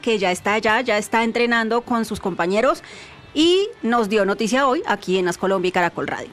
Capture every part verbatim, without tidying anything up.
que ya está allá, ya está entrenando con sus compañeros y nos dio noticia hoy aquí en As Colombia y Caracol Radio.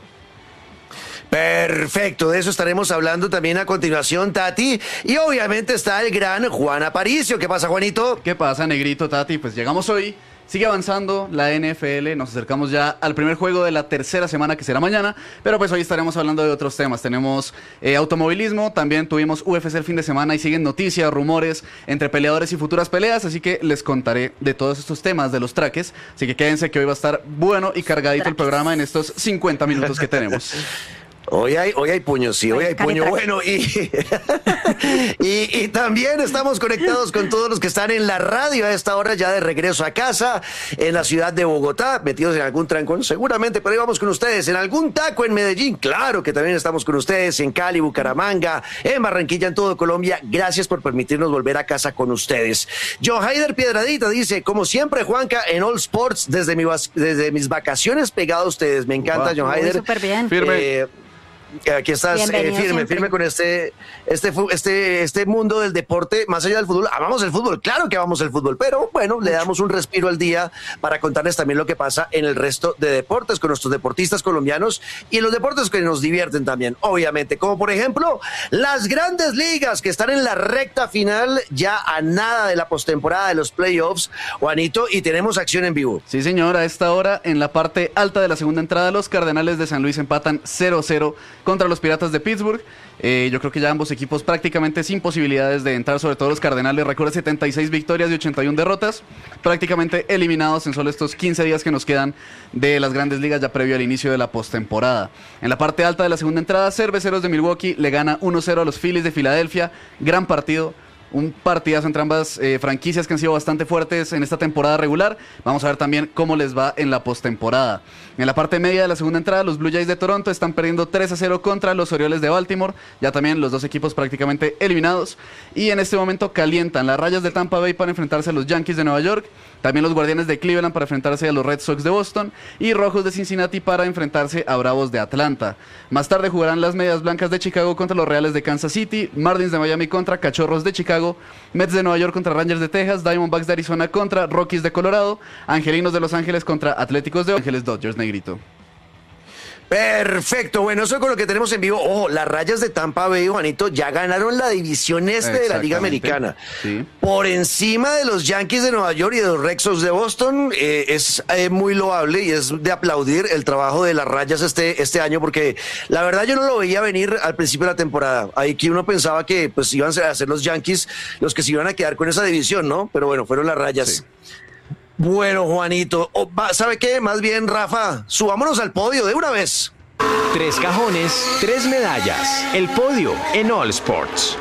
Perfecto, de eso estaremos hablando también a continuación, Tati. Y obviamente está el gran Juan Aparicio. ¿Qué pasa, Juanito? ¿Qué pasa, negrito, Tati? Pues llegamos hoy, sigue avanzando la N F L, nos acercamos ya al primer juego de la tercera semana, que será mañana, pero pues hoy estaremos hablando de otros temas. Tenemos eh, automovilismo, también tuvimos U F C el fin de semana y siguen noticias, rumores entre peleadores y futuras peleas, así que les contaré de todos estos temas, de los traques, así que quédense que hoy va a estar bueno y cargadito el programa en estos cincuenta minutos que tenemos. Hoy hay, hoy hay puño, sí, hoy hay puño. Bueno, y, y, y también estamos conectados con todos los que están en la radio a esta hora, ya de regreso a casa, en la ciudad de Bogotá, metidos en algún trancón, seguramente, pero ahí vamos con ustedes, en algún taco en Medellín, claro que también estamos con ustedes, en Cali, Bucaramanga, en Barranquilla, en todo Colombia. Gracias por permitirnos volver a casa con ustedes. John Haider Piedradita dice, como siempre, Juanca, en All Sports, desde, mi, desde mis vacaciones pegado a ustedes. Me encanta, wow. John Haider. Súper bien. Firme. Eh, Aquí estás eh, firme, siempre. firme con este, este, este, este mundo del deporte, más allá del fútbol. Amamos el fútbol, claro que amamos el fútbol, pero bueno, Mucho. le damos un respiro al día para contarles también lo que pasa en el resto de deportes con nuestros deportistas colombianos y en los deportes que nos divierten también, obviamente, como por ejemplo las grandes ligas que están en la recta final, ya a nada de la postemporada de los playoffs, Juanito, y tenemos acción en vivo. Sí, señor, a esta hora, en la parte alta de la segunda entrada, los Cardenales de San Luis empatan cero cero contra los Piratas de Pittsburgh. Eh, yo creo que ya ambos equipos prácticamente sin posibilidades de entrar, sobre todo los Cardenales. Recuerda, setenta y seis victorias y ochenta y una derrotas, prácticamente eliminados en solo estos quince días que nos quedan de las grandes ligas ya previo al inicio de la postemporada. En la parte alta de la segunda entrada, Cerveceros de Milwaukee le gana uno cero a los Phillies de Filadelfia. Gran partido. Un partidazo entre ambas eh, franquicias que han sido bastante fuertes en esta temporada regular. Vamos a ver también cómo les va en la postemporada. En la parte media de la segunda entrada, los Blue Jays de Toronto están perdiendo tres a cero contra los Orioles de Baltimore. Ya también los dos equipos prácticamente eliminados. Y en este momento calientan las Rayas de Tampa Bay para enfrentarse a los Yankees de Nueva York. También los Guardianes de Cleveland para enfrentarse a los Red Sox de Boston. Y Rojos de Cincinnati para enfrentarse a Bravos de Atlanta. Más tarde jugarán las Medias Blancas de Chicago contra los Reales de Kansas City. Marlins de Miami contra Cachorros de Chicago. Mets de Nueva York contra Rangers de Texas. Diamondbacks de Arizona contra Rockies de Colorado. Angelinos de Los Ángeles contra Atléticos de Ángeles Dodgers, negrito. Perfecto, bueno, eso es con lo que tenemos en vivo. Oh, las Rayas de Tampa Bay, Juanito, ya ganaron la división este de la Liga Americana. Sí. Por encima de los Yankees de Nueva York y de los Red Sox de Boston. Eh, es eh, muy loable y es de aplaudir el trabajo de las Rayas este, este año, porque la verdad yo no lo veía venir al principio de la temporada. Ahí que uno pensaba que pues iban a ser los Yankees los que se iban a quedar con esa división, ¿no? Pero bueno, fueron las Rayas. Sí. Bueno, Juanito, oh, ¿sabe qué? Más bien, Rafa, subámonos al podio de una vez. Tres cajones, tres medallas. El podio en All Sports.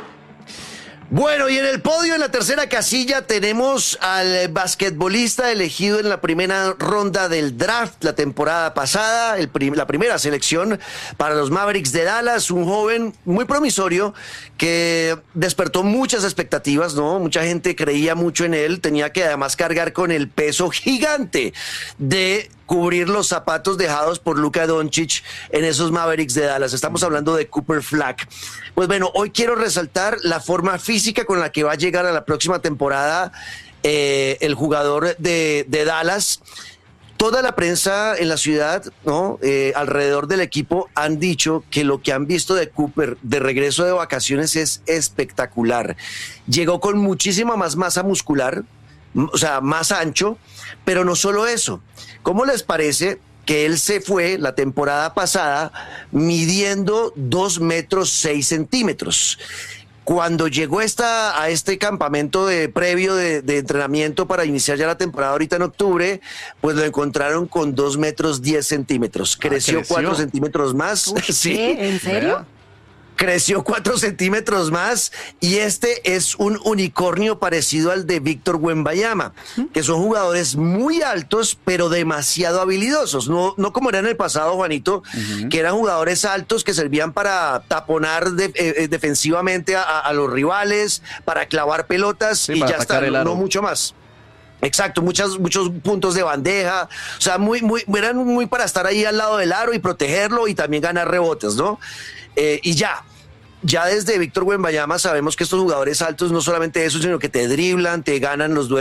Bueno, y en el podio, en la tercera casilla, tenemos al basquetbolista elegido en la primera ronda del draft la temporada pasada, el prim- la primera selección para los Mavericks de Dallas, un joven muy promisorio que despertó muchas expectativas, ¿no? Mucha gente creía mucho en él, tenía que además cargar con el peso gigante de cubrir los zapatos dejados por Luka Doncic en esos Mavericks de Dallas. Estamos hablando de Cooper Flack. Pues bueno, hoy quiero resaltar la forma física con la que va a llegar a la próxima temporada eh, el jugador de, de Dallas. Toda la prensa en la ciudad, ¿no? Eh, alrededor del equipo han dicho que lo que han visto de Cooper de regreso de vacaciones es espectacular. Llegó con muchísima más masa muscular, o sea, más ancho, pero no solo eso. ¿Cómo les parece que él se fue la temporada pasada midiendo dos metros seis centímetros? Cuando llegó esta, a este campamento de previo de, de entrenamiento para iniciar ya la temporada ahorita en octubre, pues lo encontraron con dos metros diez centímetros. Creció, ah, creció. cuatro centímetros más. Uy, sí. ¿qué? ¿En serio? Creció cuatro centímetros más y este es un unicornio parecido al de Víctor Wembanyama, que son jugadores muy altos pero demasiado habilidosos, no, no como era en el pasado, Juanito, uh-huh. que eran jugadores altos que servían para taponar de, eh, defensivamente a, a los rivales, para clavar pelotas sí, y ya está, no, no mucho más. Exacto, muchas, muchos puntos de bandeja, o sea, muy, muy, eran muy para estar ahí al lado del aro y protegerlo y también ganar rebotes, ¿no? Eh, y ya, ya desde Víctor Wembanyama sabemos que estos jugadores altos no solamente eso, sino que te driblan, te ganan los duelos